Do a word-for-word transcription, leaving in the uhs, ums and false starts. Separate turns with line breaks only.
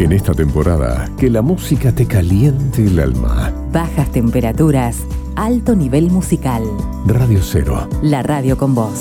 En esta temporada, que la música te caliente el alma.
Bajas temperaturas, alto nivel musical.
Radio Cero.
La radio con vos.